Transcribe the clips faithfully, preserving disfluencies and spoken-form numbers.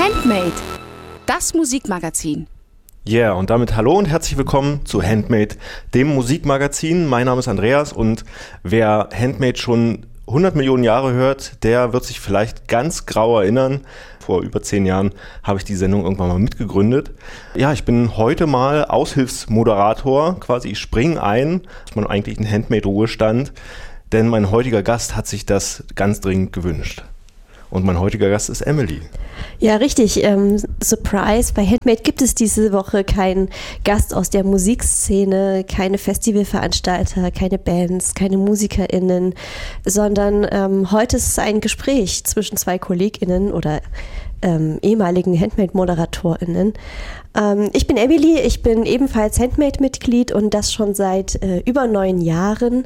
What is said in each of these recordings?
Handmade, das Musikmagazin. Ja, yeah, und damit hallo und herzlich willkommen zu Handmade, dem Musikmagazin. Mein Name ist Andreas und wer Handmade schon hundert Millionen Jahre hört, der wird sich vielleicht ganz grau erinnern. Vor über zehn Jahren habe ich die Sendung irgendwann mal mitgegründet. Ja, ich bin heute mal Aushilfsmoderator, quasi ich springe ein, das ist mein eigentlichen Handmade-Ruhestand, denn mein heutiger Gast hat sich das ganz dringend gewünscht. Und mein heutiger Gast ist Emily. Ja, richtig. Ähm, Surprise, bei Handmade gibt es diese Woche keinen Gast aus der Musikszene, keine Festivalveranstalter, keine Bands, keine MusikerInnen, sondern ähm, heute ist es ein Gespräch zwischen zwei KollegInnen oder ähm, ehemaligen Handmade-ModeratorInnen. Ähm, ich bin Emily, ich bin ebenfalls Handmade-Mitglied und das schon seit äh, über neun Jahren.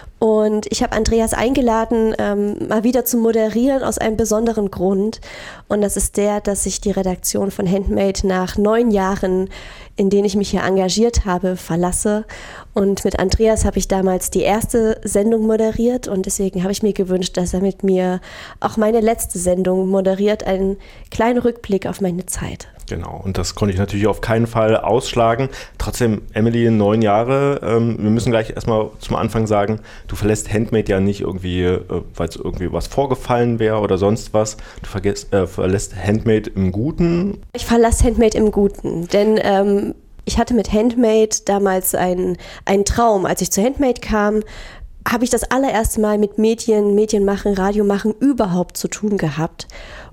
Und ich habe Andreas eingeladen, ähm, mal wieder zu moderieren aus einem besonderen Grund. Und das ist der, dass ich die Redaktion von Handmade nach neun Jahren, in denen ich mich hier engagiert habe, verlasse. Und mit Andreas habe ich damals die erste Sendung moderiert. Und deswegen habe ich mir gewünscht, dass er mit mir auch meine letzte Sendung moderiert. Einen kleinen Rückblick auf meine Zeit. Genau, und das konnte ich natürlich auf keinen Fall ausschlagen. Trotzdem, Emily, neun Jahre. Ähm, wir müssen gleich erstmal zum Anfang sagen, du verlässt Handmade ja nicht irgendwie, äh, weil es irgendwie was vorgefallen wäre oder sonst was. Du vergesst, äh, verlässt Handmade im Guten. Ich verlasse Handmade im Guten, denn ähm, ich hatte mit Handmade damals einen, einen Traum. Als ich zu Handmade kam, habe ich das allererste Mal mit Medien, Medienmachen, Radiomachen überhaupt zu tun gehabt.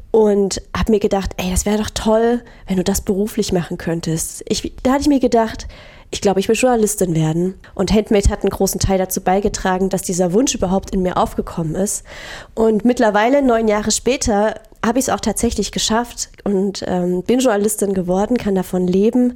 Und habe mir gedacht, ey, das wäre doch toll, wenn du das beruflich machen könntest. Ich, da hatte ich mir gedacht, ich glaube, ich will Journalistin werden. Und Handmade hat einen großen Teil dazu beigetragen, dass dieser Wunsch überhaupt in mir aufgekommen ist. Und mittlerweile, neun Jahre später, habe ich es auch tatsächlich geschafft und ähm, bin Journalistin geworden, kann davon leben.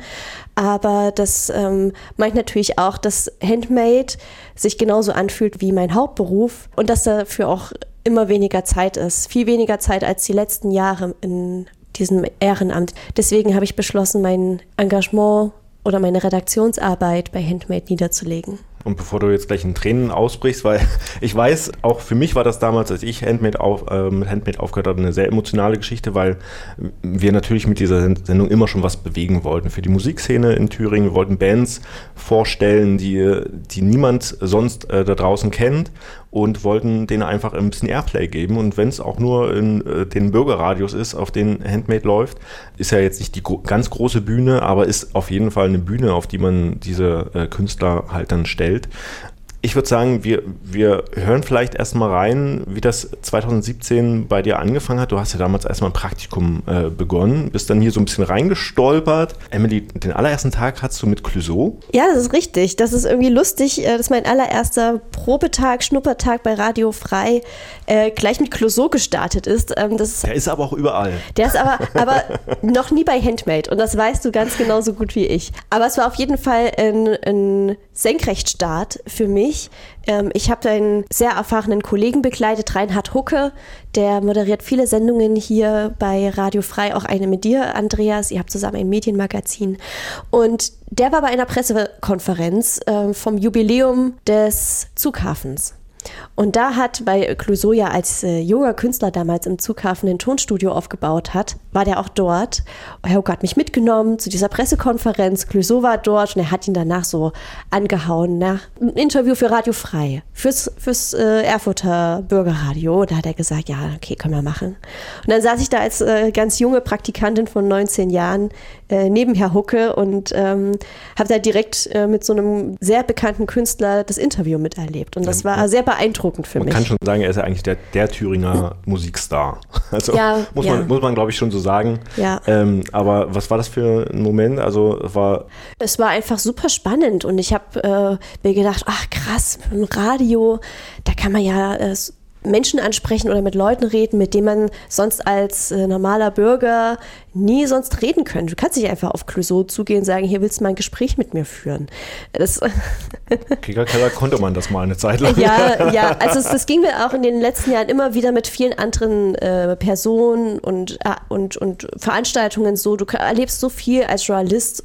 Aber das ähm, meint natürlich auch, dass Handmade sich genauso anfühlt wie mein Hauptberuf und dass dafür auch immer weniger Zeit ist. Viel weniger Zeit als die letzten Jahre in diesem Ehrenamt. Deswegen habe ich beschlossen, mein Engagement oder meine Redaktionsarbeit bei Handmade niederzulegen. Und bevor du jetzt gleich in Tränen ausbrichst, weil ich weiß, auch für mich war das damals, als ich Handmade auf, äh, mit Handmade aufgehört habe, eine sehr emotionale Geschichte, weil wir natürlich mit dieser Sendung immer schon was bewegen wollten für die Musikszene in Thüringen. Wir wollten Bands vorstellen, die, die niemand sonst äh, da draußen kennt und wollten denen einfach ein bisschen Airplay geben. Und wenn es auch nur in äh, den Bürgerradios ist, auf denen Handmade läuft, ist ja jetzt nicht die gro- ganz große Bühne, aber ist auf jeden Fall eine Bühne, auf die man diese äh, Künstler halt dann stellt. Ich würde sagen, wir, wir hören vielleicht erstmal rein, wie das zwanzig siebzehn bei dir angefangen hat. Du hast ja damals erstmal ein Praktikum äh, begonnen, bist dann hier so ein bisschen reingestolpert. Emily, den allerersten Tag hattest du mit Clouseau? Ja, das ist richtig. Das ist irgendwie lustig, dass mein allererster Probetag, Schnuppertag bei Radio Frei äh, gleich mit Clouseau gestartet ist. Ähm, das ist der ist aber auch überall. Der ist aber, aber noch nie bei Handmade und das weißt du ganz genauso gut wie ich. Aber es war auf jeden Fall ein, ein Senkrechtstart für mich. Ich habe einen sehr erfahrenen Kollegen begleitet, Reinhard Hucke, der moderiert viele Sendungen hier bei Radio Frei, auch eine mit dir, Andreas. Ihr habt zusammen ein Medienmagazin. Und der war bei einer Pressekonferenz äh, vom Jubiläum des Zughafens. Und da hat, weil Clouseau ja als äh, junger Künstler damals im Zughafen ein Tonstudio aufgebaut hat, war der auch dort. Herr Hucke hat mich mitgenommen zu dieser Pressekonferenz. Clouseau war dort und er hat ihn danach so angehauen. Na, ein Interview für Radio Frei, fürs, fürs äh, Erfurter Bürgerradio. Da hat er gesagt, ja, okay, können wir machen. Und dann saß ich da als äh, ganz junge Praktikantin von neunzehn Jahren äh, neben Herr Hucke und ähm, habe da direkt äh, mit so einem sehr bekannten Künstler das Interview miterlebt. Und das war sehr beeindruckend für man mich. Man kann schon sagen, er ist ja eigentlich der, der Thüringer Musikstar. Also ja, muss man, ja. muss man glaube ich, schon so sagen. Ja. Ähm, aber was war das für ein Moment? Also es war Es war einfach super spannend und ich habe äh, mir gedacht, ach krass, ein Radio, da kann man ja äh, Menschen ansprechen oder mit Leuten reden, mit denen man sonst als äh, normaler Bürger nie sonst reden könnte. Du kannst nicht einfach auf Clouseau zugehen und sagen, hier willst du mal ein Gespräch mit mir führen. Das Kickerkeller konnte man das mal eine Zeit lang. Ja, ja, also es, das ging mir auch in den letzten Jahren immer wieder mit vielen anderen äh, Personen und, äh, und, und Veranstaltungen so. Du erlebst so viel als Journalist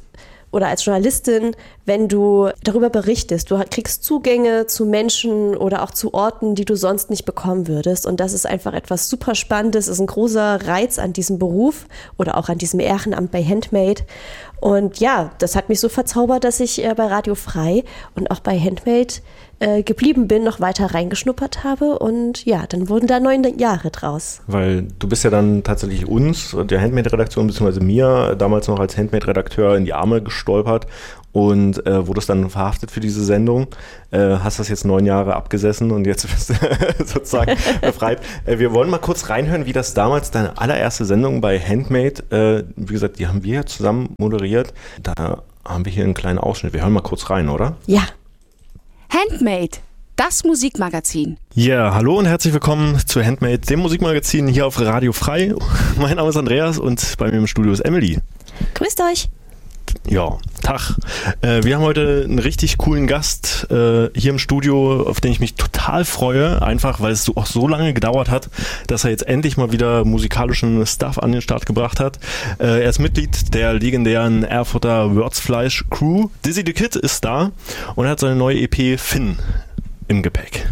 oder als Journalistin, wenn du darüber berichtest. Du kriegst Zugänge zu Menschen oder auch zu Orten, die du sonst nicht bekommen würdest. Und das ist einfach etwas super Spannendes, ist ein großer Reiz an diesem Beruf oder auch an diesem Ehrenamt bei Handmade. Und ja, das hat mich so verzaubert, dass ich äh, bei Radio Frei und auch bei Handmade äh, geblieben bin, noch weiter reingeschnuppert habe. Und ja, dann wurden da neun Jahre draus. Weil du bist ja dann tatsächlich uns, der Handmade-Redaktion, beziehungsweise mir, damals noch als Handmade-Redakteur in die Arme gestolpert und äh, wurdest dann verhaftet für diese Sendung. Äh, hast das jetzt neun Jahre abgesessen und jetzt bist du sozusagen befreit. Äh, wir wollen mal kurz reinhören, wie das damals deine allererste Sendung bei Handmade, äh, wie gesagt, die haben wir zusammen moderiert. Da haben wir hier einen kleinen Ausschnitt. Wir hören mal kurz rein, oder? Ja. Handmade, das Musikmagazin. Ja, hallo und herzlich willkommen zu Handmade, dem Musikmagazin hier auf Radio Frei. Mein Name ist Andreas und bei mir im Studio ist Emily. Grüßt euch. Ja, Tag. Äh, wir haben heute einen richtig coolen Gast äh, hier im Studio, auf den ich mich total freue, einfach weil es so, auch so lange gedauert hat, dass er jetzt endlich mal wieder musikalischen Stuff an den Start gebracht hat. Äh, er ist Mitglied der legendären Erfurter Würzfleisch Crew. Dizzy the Kid ist da und er hat seine neue E P Finn im Gepäck.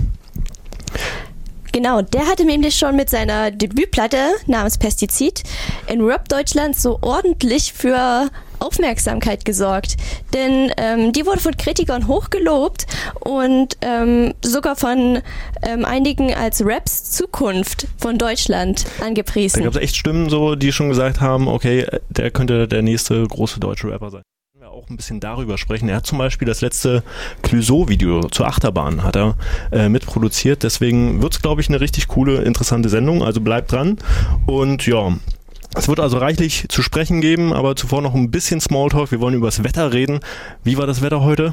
Genau, der hatte nämlich schon mit seiner Debütplatte namens Pestizid in Rap Deutschland so ordentlich für Aufmerksamkeit gesorgt. Denn ähm, die wurde von Kritikern hochgelobt und ähm, sogar von ähm, einigen als Raps Zukunft von Deutschland angepriesen. Da gab es echt Stimmen, so, die schon gesagt haben, okay, der könnte der nächste große deutsche Rapper sein. Auch ein bisschen darüber sprechen. Er hat zum Beispiel das letzte Clouseau-Video zur Achterbahn hat er äh, mitproduziert. Deswegen wird es, glaube ich, eine richtig coole, interessante Sendung. Also bleibt dran. Und ja, es wird also reichlich zu sprechen geben, aber zuvor noch ein bisschen Smalltalk. Wir wollen über das Wetter reden. Wie war das Wetter heute?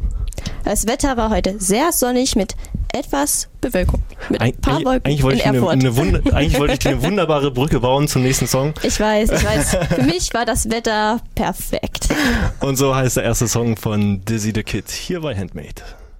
Das Wetter war heute sehr sonnig mit etwas Bewölkung. Mit ein paar Wolken eigentlich wollte in ich Erfurt. Eine, eine Wund- eigentlich wollte ich dir eine wunderbare Brücke bauen zum nächsten Song. Ich weiß, ich weiß. Für mich war das Wetter perfekt. Und so heißt der erste Song von Dizzy the Kid hier bei Handmade.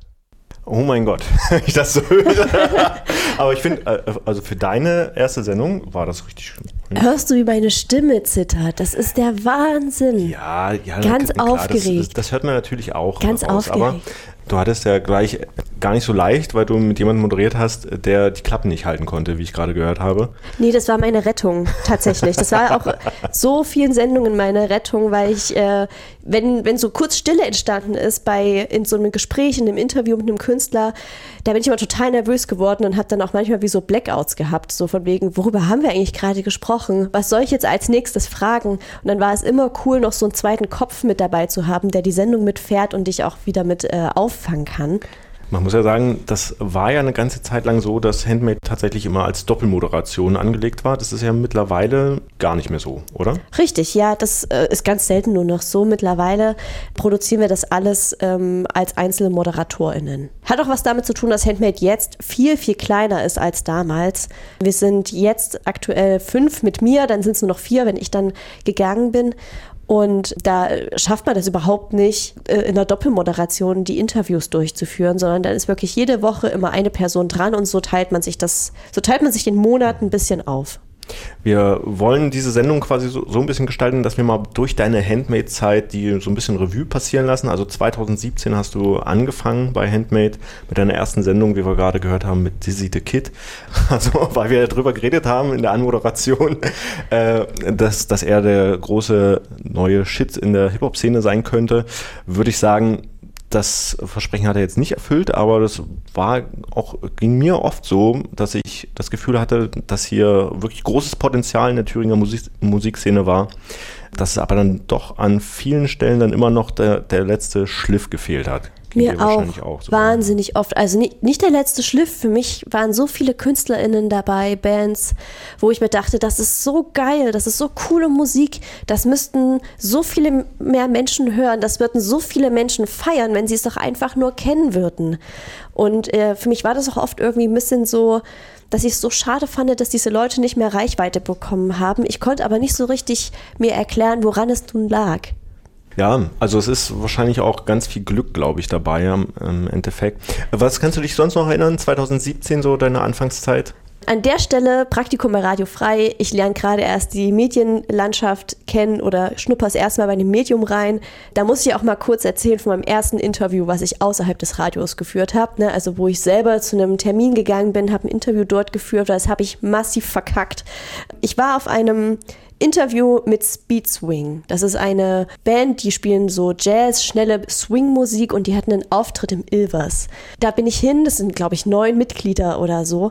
Oh mein Gott, ich das so höre. Aber ich finde, also für deine erste Sendung war das richtig schön. Hörst du, wie meine Stimme zittert? Das ist der Wahnsinn. Ja, ja, ganz klar, aufgeregt. Das, das, das hört man natürlich auch. Ganz raus, aufgeregt. Aber du hattest ja gleich gar nicht so leicht, weil du mit jemandem moderiert hast, der die Klappen nicht halten konnte, wie ich gerade gehört habe. Nee, das war meine Rettung, tatsächlich. Das war auch so vielen Sendungen meine Rettung, weil ich, äh, wenn, wenn so kurz Stille entstanden ist bei in so einem Gespräch, in einem Interview mit einem Künstler, da bin ich immer total nervös geworden und habe dann auch manchmal wie so Blackouts gehabt, so von wegen, worüber haben wir eigentlich gerade gesprochen? Was soll ich jetzt als nächstes fragen? Und dann war es immer cool, noch so einen zweiten Kopf mit dabei zu haben, der die Sendung mitfährt und dich auch wieder mit äh, auffangen kann. Man muss ja sagen, das war ja eine ganze Zeit lang so, dass Handmade tatsächlich immer als Doppelmoderation angelegt war. Das ist ja mittlerweile gar nicht mehr so, oder? Richtig, ja, das äh, ist ganz selten nur noch so. Mittlerweile produzieren wir das alles ähm, als einzelne ModeratorInnen. Hat auch was damit zu tun, dass Handmade jetzt viel, viel kleiner ist als damals. Wir sind jetzt aktuell fünf mit mir, dann sind es nur noch vier, wenn ich dann gegangen bin. Und da schafft man das überhaupt nicht, in der Doppelmoderation die Interviews durchzuführen, sondern dann ist wirklich jede Woche immer eine Person dran und so teilt man sich das, so teilt man sich den Monat ein bisschen auf. Wir wollen diese Sendung quasi so, so ein bisschen gestalten, dass wir mal durch deine Handmade-Zeit die so ein bisschen Revue passieren lassen. Also zwanzig siebzehn hast du angefangen bei Handmade mit deiner ersten Sendung, wie wir gerade gehört haben, mit Dizzy the Kid. Also weil wir darüber geredet haben in der Anmoderation, äh, dass, dass er der große neue Shit in der Hip-Hop-Szene sein könnte, würde ich sagen, das Versprechen hat er jetzt nicht erfüllt, aber das war auch, ging mir oft so, dass ich das Gefühl hatte, dass hier wirklich großes Potenzial in der Thüringer Musik, Musikszene war, dass es aber dann doch an vielen Stellen dann immer noch der, der letzte Schliff gefehlt hat. Mir auch, auch so wahnsinnig oft. Also nicht, nicht der letzte Schliff. Für mich waren so viele KünstlerInnen dabei, Bands, wo ich mir dachte, das ist so geil, das ist so coole Musik, das müssten so viele mehr Menschen hören, das würden so viele Menschen feiern, wenn sie es doch einfach nur kennen würden. Und äh, für mich war das auch oft irgendwie ein bisschen so, dass ich es so schade fand, dass diese Leute nicht mehr Reichweite bekommen haben. Ich konnte aber nicht so richtig mir erklären, woran es nun lag. Ja, also es ist wahrscheinlich auch ganz viel Glück, glaube ich, dabei im Endeffekt. Was kannst du dich sonst noch erinnern, zwanzig siebzehn, so deine Anfangszeit? An der Stelle Praktikum bei Radio Frei. Ich lerne gerade erst die Medienlandschaft kennen oder schnupper das erste Mal bei einem Medium rein. Da muss ich auch mal kurz erzählen von meinem ersten Interview, was ich außerhalb des Radios geführt habe. Ne? Also wo ich selber zu einem Termin gegangen bin, habe ein Interview dort geführt. Das habe ich massiv verkackt. Ich war auf einem Interview mit Speed Swing. Das ist eine Band, die spielen so Jazz, schnelle Swing-Musik und die hatten einen Auftritt im Ilvers. Da bin ich hin, das sind glaube ich neun Mitglieder oder so.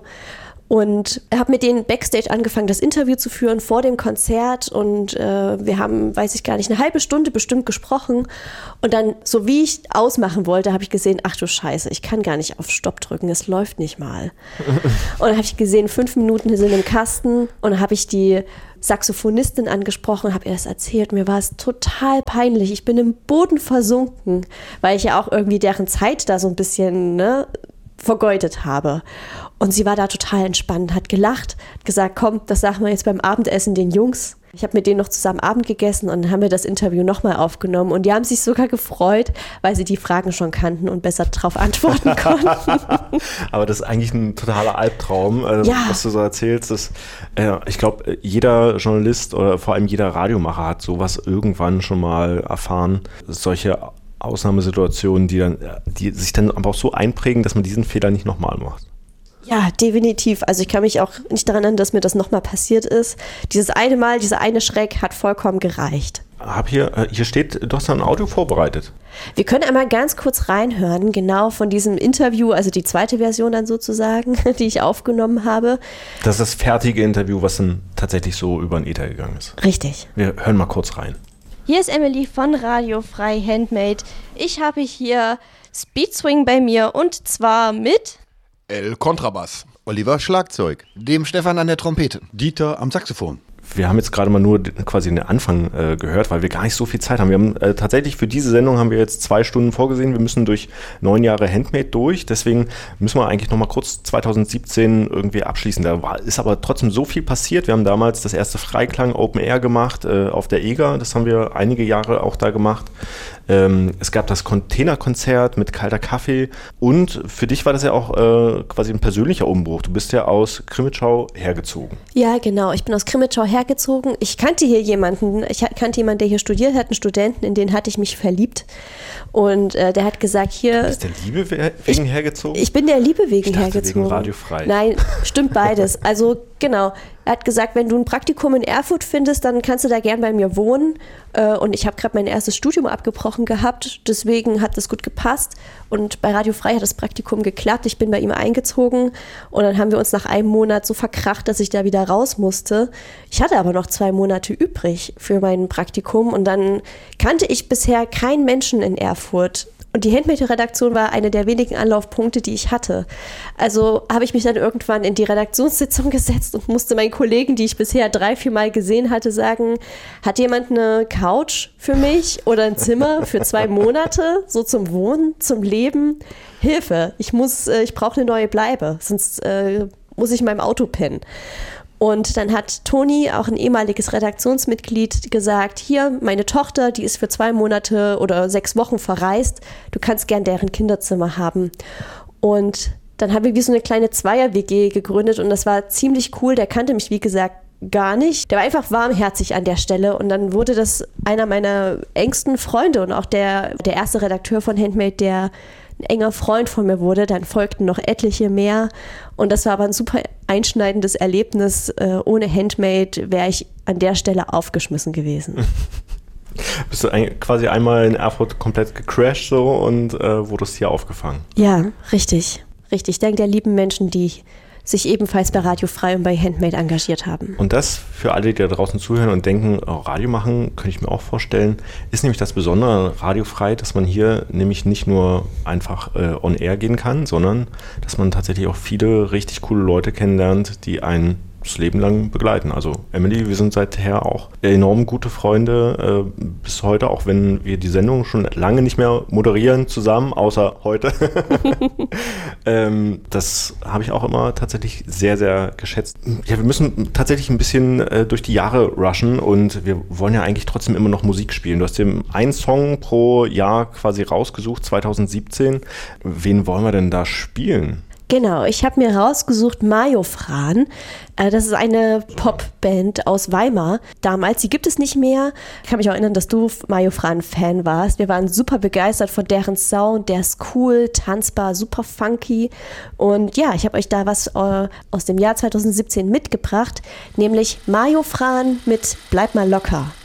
Und habe mit denen Backstage angefangen, das Interview zu führen vor dem Konzert und äh, wir haben, weiß ich gar nicht, eine halbe Stunde bestimmt gesprochen und dann, so wie ich ausmachen wollte, habe ich gesehen, ach du Scheiße, ich kann gar nicht auf Stopp drücken, es läuft nicht mal. Und dann habe ich gesehen, fünf Minuten sind im Kasten und dann habe ich die Saxophonistin angesprochen, habe ihr das erzählt. Mir war es total peinlich. Ich bin im Boden versunken, weil ich ja auch irgendwie deren Zeit da so ein bisschen, ne, vergeudet habe. Und sie war da total entspannt, hat gelacht, hat gesagt, komm, das sagen wir jetzt beim Abendessen den Jungs. Ich habe mit denen noch zusammen Abend gegessen und dann haben wir das Interview nochmal aufgenommen. Und die haben sich sogar gefreut, weil sie die Fragen schon kannten und besser darauf antworten konnten. Aber das ist eigentlich ein totaler Albtraum, äh, ja. was du so erzählst. Das, äh, ich glaube, jeder Journalist oder vor allem jeder Radiomacher hat sowas irgendwann schon mal erfahren. Solche Ausnahmesituationen, die, dann, die sich dann aber auch so einprägen, dass man diesen Fehler nicht nochmal macht. Ja, definitiv. Also ich kann mich auch nicht daran erinnern, dass mir das nochmal passiert ist. Dieses eine Mal, dieser eine Schreck hat vollkommen gereicht. Hab hier, hier steht, du hast ein Audio vorbereitet. Wir können einmal ganz kurz reinhören, genau von diesem Interview, also die zweite Version dann sozusagen, die ich aufgenommen habe. Das ist das fertige Interview, was dann tatsächlich so über den Äther gegangen ist. Richtig. Wir hören mal kurz rein. Hier ist Emily von Radio Frei Handmade. Ich habe hier Speed Swing bei mir und zwar mit El Kontrabass, Oliver Schlagzeug, dem Stefan an der Trompete, Dieter am Saxophon. Wir haben jetzt gerade mal nur quasi den Anfang äh, gehört, weil wir gar nicht so viel Zeit haben. Wir haben äh, tatsächlich für diese Sendung haben wir jetzt zwei Stunden vorgesehen. Wir müssen durch neun Jahre Handmade durch. Deswegen müssen wir eigentlich noch mal kurz zwanzig siebzehn irgendwie abschließen. Da war, ist aber trotzdem so viel passiert. Wir haben damals das erste Freiklang Open Air gemacht äh, auf der E G A. Das haben wir einige Jahre auch da gemacht. Ähm, es gab das Containerkonzert mit kalter Kaffee. Und für dich war das ja auch äh, quasi ein persönlicher Umbruch. Du bist ja aus Krimitschau hergezogen. Ja, genau. Ich bin aus Krimitschau hergezogen. Ich kannte hier jemanden, ich kannte jemanden, der hier studiert hat, einen Studenten, in den hatte ich mich verliebt. Und äh, der hat gesagt, hier... Du bist der Liebe wegen ich, hergezogen? Ich bin der Liebe wegen ich dachte, hergezogen. Wegen Radio Frei. Nein, stimmt beides. Also genau, er hat gesagt, wenn du ein Praktikum in Erfurt findest, dann kannst du da gern bei mir wohnen. Äh, und ich habe gerade mein erstes Studium abgebrochen gehabt, deswegen hat das gut gepasst. Und bei Radio Frei hat das Praktikum geklappt. Ich bin bei ihm eingezogen und dann haben wir uns nach einem Monat so verkracht, dass ich da wieder raus musste. Ich hatte aber noch zwei Monate übrig für mein Praktikum und dann kannte ich bisher keinen Menschen in Erfurt. Und die Handmade-Redaktion war eine der wenigen Anlaufpunkte, die ich hatte. Also habe ich mich dann irgendwann in die Redaktionssitzung gesetzt und musste meinen Kollegen, die ich bisher drei, vier Mal gesehen hatte, sagen, hat jemand eine Couch für mich oder ein Zimmer für zwei Monate, so zum Wohnen, zum Leben? Hilfe, ich muss, äh, ich brauche eine neue Bleibe, sonst äh, muss ich in meinem Auto pennen. Und dann hat Toni, auch ein ehemaliges Redaktionsmitglied, gesagt, hier, meine Tochter, die ist für zwei Monate oder sechs Wochen verreist, du kannst gern deren Kinderzimmer haben. Und dann haben wir wie so eine kleine Zweier-W G gegründet und das war ziemlich cool. Der kannte mich, wie gesagt, gar nicht. Der war einfach warmherzig an der Stelle und dann wurde das einer meiner engsten Freunde und auch der, der erste Redakteur von Handmade, der ein enger Freund von mir wurde. Dann folgten noch etliche mehr und das war aber ein super einschneidendes Erlebnis. Äh, ohne Handmade wäre ich an der Stelle aufgeschmissen gewesen. Bist du ein, quasi einmal in Erfurt komplett gecrashed so und äh, wurdest hier aufgefangen? Ja, richtig. Richtig. Dank der lieben Menschen, die sich ebenfalls bei Radio Frei und bei Handmade engagiert haben. Und das für alle, die da draußen zuhören und denken, oh, Radio machen, könnte ich mir auch vorstellen, ist nämlich das Besondere an Radio Frei, dass man hier nämlich nicht nur einfach äh, on air gehen kann, sondern dass man tatsächlich auch viele richtig coole Leute kennenlernt, die einen das Leben lang begleiten. Also Emily, wir sind seither auch enorm gute Freunde äh, bis heute, auch wenn wir die Sendung schon lange nicht mehr moderieren zusammen, außer heute. ähm, das habe ich auch immer tatsächlich sehr, sehr geschätzt. Ja, wir müssen tatsächlich ein bisschen äh, durch die Jahre rushen und wir wollen ja eigentlich trotzdem immer noch Musik spielen. Du hast dir einen Song pro Jahr quasi rausgesucht, zwanzig siebzehn. Wen wollen wir denn da spielen? Genau, ich habe mir rausgesucht Mayo Fran. Äh, das ist eine Popband aus Weimar. Damals, die gibt es nicht mehr. Ich kann mich auch erinnern, dass du Mayo Fran Fan warst. Wir waren super begeistert von deren Sound. Der ist cool, tanzbar, super funky. Und ja, ich habe euch da was äh, aus dem Jahr zwanzig siebzehn mitgebracht, nämlich Mayo Fran mit Bleib mal locker.